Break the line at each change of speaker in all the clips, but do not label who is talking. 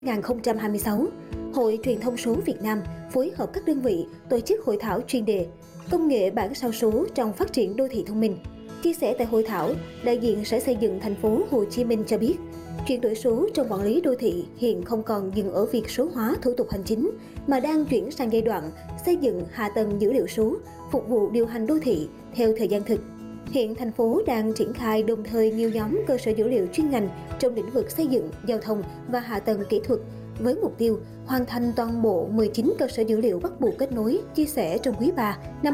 2026, Hội Truyền thông số Việt Nam phối hợp các đơn vị tổ chức hội thảo chuyên đề Công nghệ bản sao số trong phát triển đô thị thông minh. Chia sẻ tại hội thảo, đại diện Sở Xây dựng thành phố Hồ Chí Minh cho biết, chuyển đổi số trong quản lý đô thị hiện không còn dừng ở việc số hóa thủ tục hành chính, mà đang chuyển sang giai đoạn xây dựng hạ tầng dữ liệu số, phục vụ điều hành đô thị theo thời gian thực. Hiện thành phố đang triển khai đồng thời nhiều nhóm cơ sở dữ liệu chuyên ngành trong lĩnh vực xây dựng, giao thông và hạ tầng kỹ thuật, với mục tiêu hoàn thành toàn bộ 19 cơ sở dữ liệu bắt buộc kết nối, chia sẻ trong quý 3 năm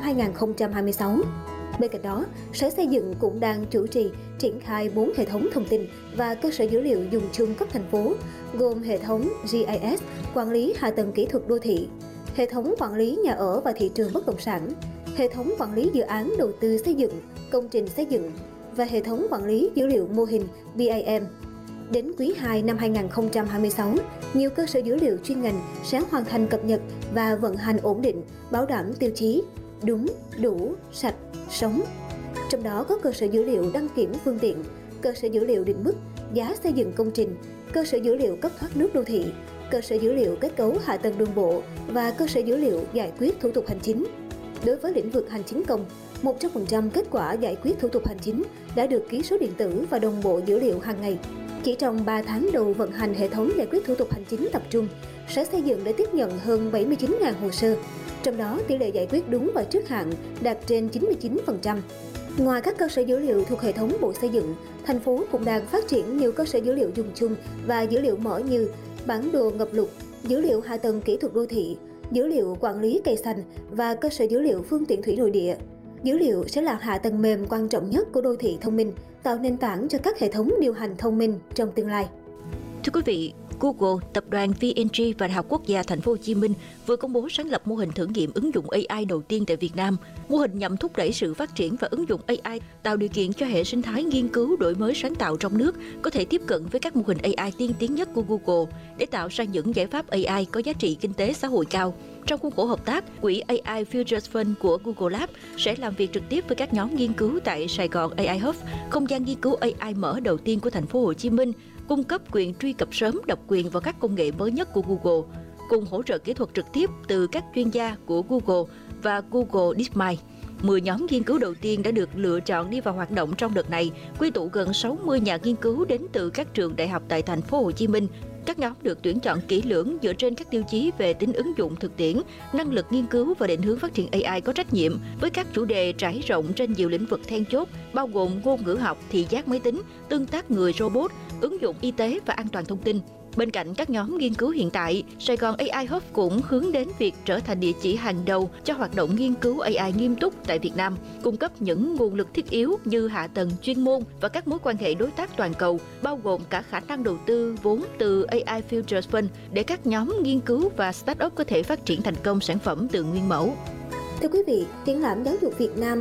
2026. Bên cạnh đó, Sở Xây dựng cũng đang chủ trì triển khai 4 hệ thống thông tin và cơ sở dữ liệu dùng chung cấp thành phố, gồm hệ thống GIS, quản lý hạ tầng kỹ thuật đô thị, hệ thống quản lý nhà ở và thị trường bất động sản, hệ thống quản lý dự án đầu tư xây dựng, công trình xây dựng và hệ thống quản lý dữ liệu mô hình BIM. Đến quý 2 năm 2026, nhiều cơ sở dữ liệu chuyên ngành sẽ hoàn thành cập nhật và vận hành ổn định, bảo đảm tiêu chí đúng, đủ, sạch, sống. Trong đó có cơ sở dữ liệu đăng kiểm phương tiện, cơ sở dữ liệu định mức, giá xây dựng công trình, cơ sở dữ liệu cấp thoát nước đô thị, cơ sở dữ liệu kết cấu hạ tầng đường bộ và cơ sở dữ liệu giải quyết thủ tục hành chính. Đối với lĩnh vực hành chính công, 100% kết quả giải quyết thủ tục hành chính đã được ký số điện tử và đồng bộ dữ liệu hàng ngày. Chỉ trong 3 tháng đầu vận hành hệ thống giải quyết thủ tục hành chính tập trung, Sở Xây dựng đã tiếp nhận hơn 79.000 hồ sơ, trong đó tỷ lệ giải quyết đúng và trước hạn đạt trên 99%. Ngoài các cơ sở dữ liệu thuộc hệ thống Bộ Xây dựng, thành phố cũng đang phát triển nhiều cơ sở dữ liệu dùng chung và dữ liệu mở như bản đồ ngập lụt, dữ liệu hạ tầng kỹ thuật đô thị, dữ liệu quản lý cây xanh và cơ sở dữ liệu phương tiện thủy nội địa. Dữ liệu sẽ là hạ tầng mềm quan trọng nhất của đô thị thông minh, tạo nền tảng cho các hệ thống điều hành thông minh trong tương lai.
Thưa quý vị, Google, tập đoàn VNG và Đại học Quốc gia Thành phố Hồ Chí Minh vừa công bố sáng lập mô hình thử nghiệm ứng dụng AI đầu tiên tại Việt Nam. Mô hình nhằm thúc đẩy sự phát triển và ứng dụng AI, tạo điều kiện cho hệ sinh thái nghiên cứu đổi mới sáng tạo trong nước có thể tiếp cận với các mô hình AI tiên tiến nhất của Google để tạo ra những giải pháp AI có giá trị kinh tế xã hội cao. Trong khuôn khổ hợp tác, quỹ AI Futures Fund của Google Lab sẽ làm việc trực tiếp với các nhóm nghiên cứu tại Sài Gòn AI Hub, không gian nghiên cứu AI mở đầu tiên của Thành phố Hồ Chí Minh, cung cấp quyền truy cập sớm độc quyền vào các công nghệ mới nhất của Google, cùng hỗ trợ kỹ thuật trực tiếp từ các chuyên gia của Google và Google DeepMind. 10 nhóm nghiên cứu đầu tiên đã được lựa chọn đi vào hoạt động trong đợt này, quy tụ gần 60 nhà nghiên cứu đến từ các trường đại học tại Thành phố Hồ Chí Minh. Các nhóm được tuyển chọn kỹ lưỡng dựa trên các tiêu chí về tính ứng dụng thực tiễn, năng lực nghiên cứu và định hướng phát triển AI có trách nhiệm, với các chủ đề trải rộng trên nhiều lĩnh vực then chốt, bao gồm ngôn ngữ học, thị giác máy tính, tương tác người robot, ứng dụng y tế và an toàn thông tin. Bên cạnh các nhóm nghiên cứu hiện tại, Sài Gòn AI Hub cũng hướng đến việc trở thành địa chỉ hàng đầu cho hoạt động nghiên cứu AI nghiêm túc tại Việt Nam, cung cấp những nguồn lực thiết yếu như hạ tầng chuyên môn và các mối quan hệ đối tác toàn cầu, bao gồm cả khả năng đầu tư vốn từ AI Futures Fund để các nhóm nghiên cứu và startup có thể phát triển thành công sản phẩm từ nguyên mẫu.
Thưa quý vị, triển lãm giáo dục Việt Nam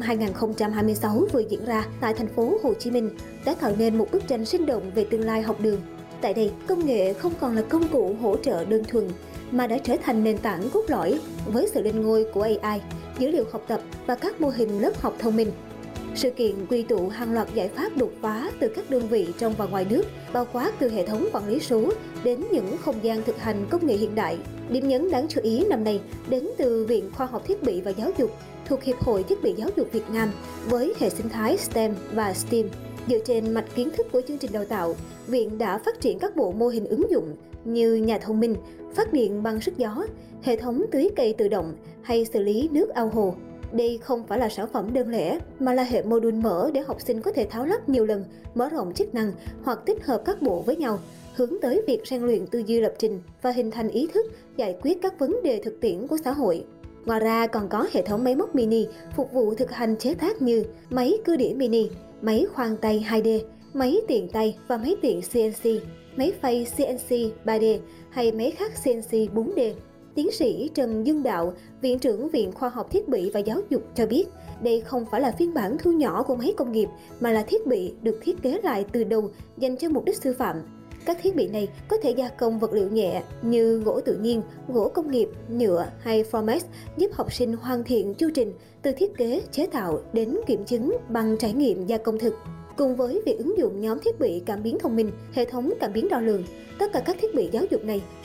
2026 vừa diễn ra tại thành phố Hồ Chí Minh đã tạo nên một bức tranh sinh động về tương lai học đường. Tại đây, công nghệ không còn là công cụ hỗ trợ đơn thuần, mà đã trở thành nền tảng cốt lõi với sự lên ngôi của AI, dữ liệu học tập và các mô hình lớp học thông minh. Sự kiện quy tụ hàng loạt giải pháp đột phá từ các đơn vị trong và ngoài nước, bao quát từ hệ thống quản lý số đến những không gian thực hành công nghệ hiện đại. Điểm nhấn đáng chú ý năm nay đến từ Viện Khoa học Thiết bị và Giáo dục thuộc Hiệp hội Thiết bị Giáo dục Việt Nam với hệ sinh thái STEM và STEAM. Dựa trên mạch kiến thức của chương trình đào tạo, Viện đã phát triển các bộ mô hình ứng dụng như nhà thông minh, phát điện bằng sức gió, hệ thống tưới cây tự động hay xử lý nước ao hồ. Đây không phải là sản phẩm đơn lẻ, mà là hệ mô đun mở để học sinh có thể tháo lắp nhiều lần, mở rộng chức năng hoặc tích hợp các bộ với nhau, hướng tới việc rèn luyện tư duy lập trình và hình thành ý thức giải quyết các vấn đề thực tiễn của xã hội. Ngoài ra còn có hệ thống máy móc mini phục vụ thực hành chế tác như máy cưa đĩa mini, máy khoan tay 2D, máy tiện tay và máy tiện CNC, máy phay CNC 3D hay máy khắc CNC 4D. Tiến sĩ Trần Dương Đạo, Viện trưởng Viện Khoa học Thiết bị và Giáo dục cho biết, đây không phải là phiên bản thu nhỏ của máy công nghiệp, mà là thiết bị được thiết kế lại từ đầu dành cho mục đích sư phạm. Các thiết bị này có thể gia công vật liệu nhẹ như gỗ tự nhiên, gỗ công nghiệp, nhựa hay formex, giúp học sinh hoàn thiện chu trình từ thiết kế, chế tạo đến kiểm chứng bằng trải nghiệm gia công thực. Cùng với việc ứng dụng nhóm thiết bị cảm biến thông minh, hệ thống cảm biến đo lường, tất cả các thiết bị giáo dục này